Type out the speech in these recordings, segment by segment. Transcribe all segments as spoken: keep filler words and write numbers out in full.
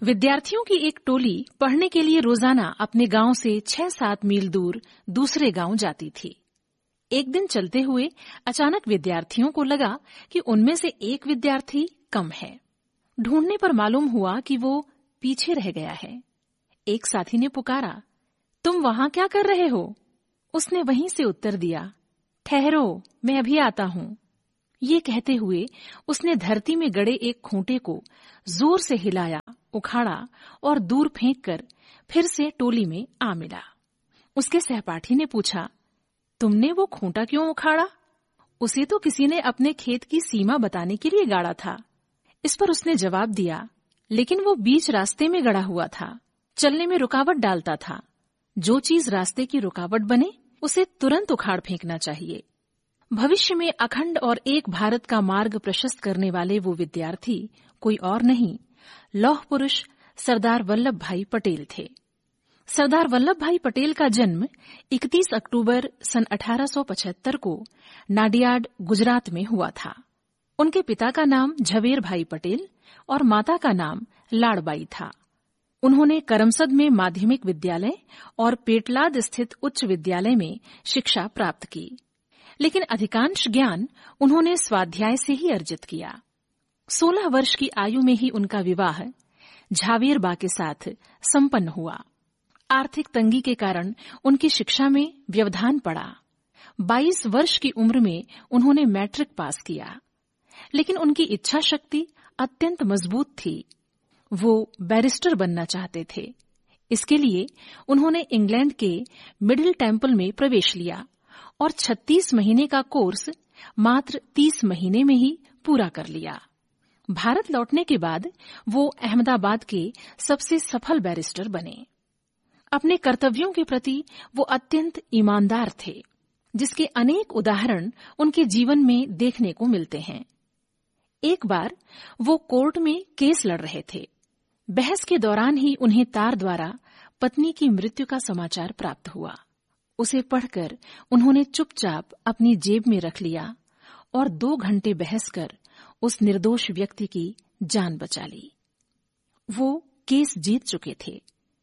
विद्यार्थियों की एक टोली पढ़ने के लिए रोजाना अपने गांव से छह सात मील दूर दूसरे गांव जाती थी। एक दिन चलते हुए अचानक विद्यार्थियों को लगा कि उनमें से एक विद्यार्थी कम है। ढूंढने पर मालूम हुआ कि वो पीछे रह गया है। एक साथी ने पुकारा, तुम वहां क्या कर रहे हो? उसने वहीं से उत्तर दिया, ठहरो, मैं अभी आता हूं। ये कहते हुए उसने धरती में गड़े एक खूंटे को जोर से हिलाया, उखाड़ा और दूर फेंककर फिर से टोली में आ मिला। उसके सहपाठी ने पूछा, तुमने वो खूंटा क्यों उखाड़ा? उसे तो किसी ने अपने खेत की सीमा बताने के लिए गाड़ा था। इस पर उसने जवाब दिया, लेकिन वो बीच रास्ते में गड़ा हुआ था, चलने में रुकावट डालता था। जो चीज रास्ते की रुकावट बने उसे तुरंत उखाड़ फेंकना चाहिए। भविष्य में अखंड और एक भारत का मार्ग प्रशस्त करने वाले वो विद्यार्थी कोई और नहीं, लौह पुरुष सरदार वल्लभ भाई पटेल थे। सरदार वल्लभ भाई पटेल का जन्म इकतीस अक्टूबर सन अठारह सौ पचहत्तर को नाडियाड, गुजरात में हुआ था। उनके पिता का नाम झवेर भाई पटेल और माता का नाम लाड़बाई था। उन्होंने करमसद में माध्यमिक विद्यालय और पेटलाद स्थित उच्च विद्यालय में शिक्षा प्राप्त की, लेकिन अधिकांश ज्ञान उन्होंने स्वाध्याय से ही अर्जित किया। सोलह वर्ष की आयु में ही उनका विवाह झावेर बा के साथ संपन्न हुआ। आर्थिक तंगी के कारण उनकी शिक्षा में व्यवधान पड़ा। बाईस वर्ष की उम्र में उन्होंने मैट्रिक पास किया, लेकिन उनकी इच्छा शक्ति अत्यंत मजबूत थी। वो बैरिस्टर बनना चाहते थे। इसके लिए उन्होंने इंग्लैंड के मिडिल टेम्पल में प्रवेश लिया और छत्तीस महीने का कोर्स मात्र तीस महीने में ही पूरा कर लिया। भारत लौटने के बाद वो अहमदाबाद के सबसे सफल बैरिस्टर बने। अपने कर्तव्यों के प्रति वो अत्यंत ईमानदार थे, जिसके अनेक उदाहरण उनके जीवन में देखने को मिलते हैं। एक बार वो कोर्ट में केस लड़ रहे थे। बहस के दौरान ही उन्हें तार द्वारा पत्नी की मृत्यु का समाचार प्राप्त हुआ। उसे पढ़कर उन्होंने चुपचाप अपनी जेब में रख लिया और दो घंटे बहस कर उस निर्दोष व्यक्ति की जान बचा ली। वो केस जीत चुके थे।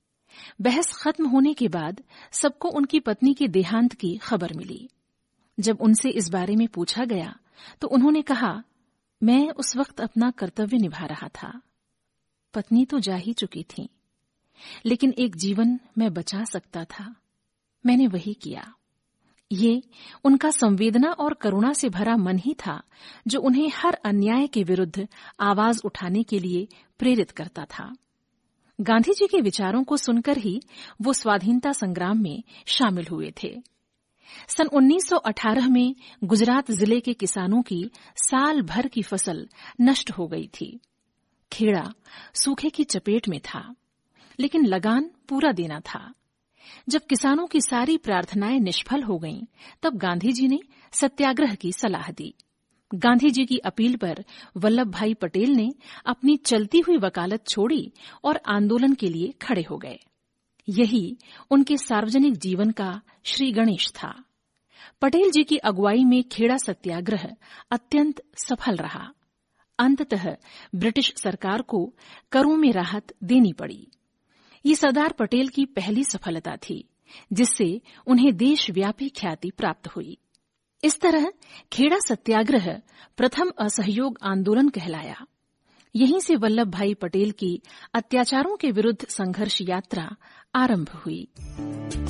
बहस खत्म होने के बाद सबको उनकी पत्नी के देहांत की खबर मिली। जब उनसे इस बारे में पूछा गया तो उन्होंने कहा, मैं उस वक्त अपना कर्तव्य निभा रहा था। पत्नी तो जा ही चुकी थी, लेकिन एक जीवन मैं बचा सकता था। मैंने वही किया। ये उनका संवेदना और करुणा से भरा मन ही था जो उन्हें हर अन्याय के विरुद्ध आवाज उठाने के लिए प्रेरित करता था। गांधी जी के विचारों को सुनकर ही वो स्वाधीनता संग्राम में शामिल हुए थे। सन उन्नीस सौ अठारह में गुजरात जिले के किसानों की साल भर की फसल नष्ट हो गई थी। खेड़ा सूखे की चपेट में था, लेकिन लगान पूरा देना था। जब किसानों की सारी प्रार्थनाएं निष्फल हो गईं, तब गांधी जी ने सत्याग्रह की सलाह दी। गांधी जी की अपील पर वल्लभ भाई पटेल ने अपनी चलती हुई वकालत छोड़ी और आंदोलन के लिए खड़े हो गए। यही उनके सार्वजनिक जीवन का श्री गणेश था। पटेल जी की अगुवाई में खेड़ा सत्याग्रह अत्यंत सफल रहा। अंततः ब्रिटिश सरकार को करों में राहत देनी पड़ी। ये सरदार पटेल की पहली सफलता थी, जिससे उन्हें देशव्यापी ख्याति प्राप्त हुई। इस तरह खेड़ा सत्याग्रह प्रथम असहयोग आंदोलन कहलाया। यहीं से वल्लभ भाई पटेल की अत्याचारों के विरुद्ध संघर्ष यात्रा आरंभ हुई।